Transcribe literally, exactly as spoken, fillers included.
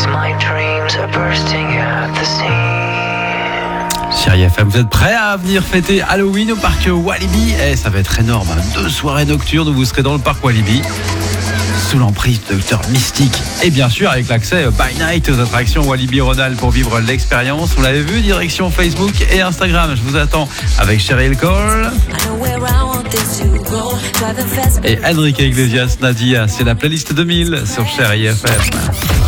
Chérie F M, vous êtes prêts à venir fêter Halloween au parc Walibi? Eh, ça va être énorme, hein. Deux soirées nocturnes où vous serez dans le parc Walibi, sous l'emprise de Docteur Mystique. Et bien sûr, avec l'accès by night aux attractions Walibi Rhône-Alpes pour vivre l'expérience. Vous l'avez vu, direction Facebook et Instagram. Je vous attends avec Cheryl Cole et Enrique Iglesias, Nadia. C'est la playlist deux mille sur Chérie F M.